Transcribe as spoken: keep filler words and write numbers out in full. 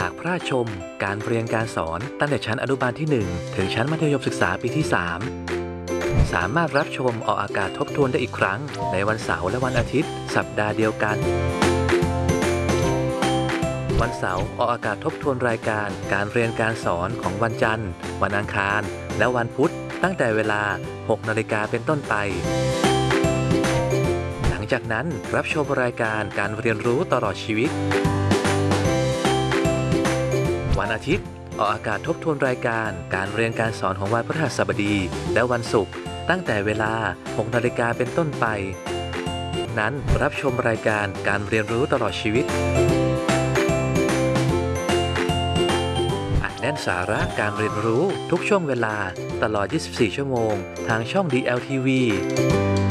ากพลาดชมการเรียนการสอนตั้งแต่ชั้นอนุบาลที่หนึ่งถึงชั้นมัธยมศึกษาปีที่สามสามารถรับชมออกอากาศทบทวนได้อีกครั้งในวันเสาร์และวันอาทิตย์สัปดาห์เดียวกันวันเสาร์ออกอากาศทบทวนรายการการเรียนการสอนของวันจันทร์วันอังคารและวันพุธตั้งแต่เวลา หกนาฬิกาเป็นต้นไปหลังจากนั้นรับชมรายการการเรียนรู้ตลอดชีวิตวันอาทิตย์ออกอากาศทบทวนรายการการเรียนการสอนของวันพฤหัสบดีและวันศุกร์ตั้งแต่เวลา หกนาฬิกาเป็นต้นไปนั้นรับชมรายการการเรียนรู้ตลอดชีวิตอัดแน่นสาระการเรียนรู้ทุกช่วงเวลาตลอด ยี่สิบสี่ ชั่วโมงทางช่อง ดี แอล ที วี